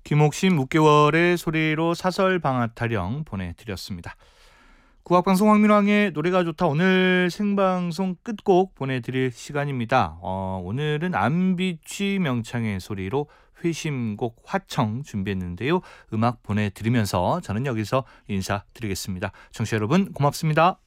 김옥신 6개월의 소리로 사설 방아 타령 보내드렸습니다. 국악방송 황민왕의 노래가 좋다. 오늘 생방송 끝곡 보내드릴 시간입니다. 오늘은 안비취 명창의 소리로 회심곡 화청 준비했는데요. 음악 보내드리면서 저는 여기서 인사드리겠습니다. 청취자 여러분 고맙습니다.